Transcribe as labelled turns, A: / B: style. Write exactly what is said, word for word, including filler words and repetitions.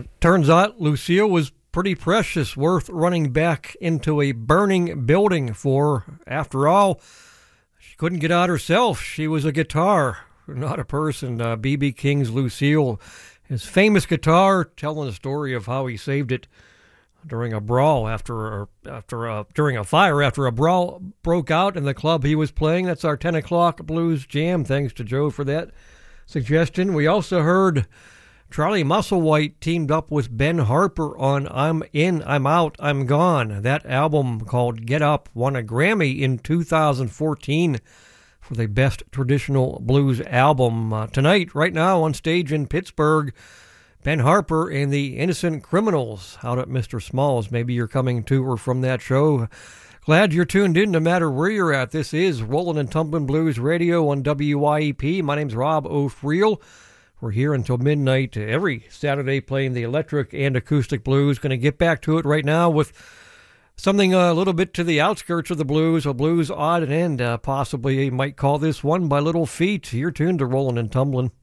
A: Uh, turns out Lucille was pretty precious, worth running back into a burning building for. After all, she couldn't get out herself. She was a guitar, not a person. Uh, B B King's Lucille, his famous guitar, telling the story of how he saved it during a brawl after after a, during a fire after a brawl broke out in the club he was playing. That's our ten o'clock blues jam. Thanks to Joe for that suggestion. We also heard Charlie Musselwhite teamed up with Ben Harper on I'm In, I'm Out, I'm Gone. That album called Get Up won a Grammy in two thousand fourteen for the Best Traditional Blues Album. Uh, tonight, right now, on stage in Pittsburgh, Ben Harper and the Innocent Criminals out at Mister Smalls. Maybe you're coming to or from that show. Glad you're tuned in no matter where you're at. This is Rollin' and Tumblin' Blues Radio on W Y E P. My name's Rob O'Friel. We're here until midnight every Saturday playing the electric and acoustic blues. Going to get back to it right now with something a little bit to the outskirts of the blues, a blues odd and end. Uh, possibly you might call this one by Little Feat. You're tuned to Rollin' and Tumblin'.